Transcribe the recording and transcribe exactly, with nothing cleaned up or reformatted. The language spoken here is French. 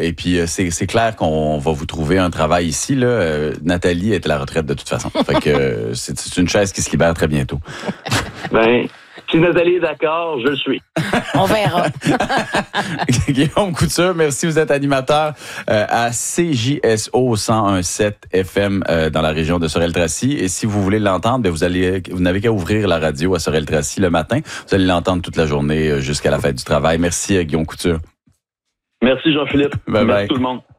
et puis, c'est, c'est clair qu'on va vous trouver un travail ici. Là. Euh, Nathalie est à la retraite de toute façon. Fait que euh, c'est, c'est une chaise qui se libère très bientôt. Ben, si Nathalie est d'accord, je le suis. On verra. Guillaume Couture, merci. Vous êtes animateur euh, à C J S O cent un virgule sept F M euh, dans la région de Sorel-Tracy. Et si vous voulez l'entendre, bien, vous allez, vous n'avez qu'à ouvrir la radio à Sorel-Tracy le matin. Vous allez l'entendre toute la journée euh, jusqu'à la fête du travail. Merci, euh, Guillaume Couture. Merci, Jean-Philippe. Bye Merci bye. tout le monde.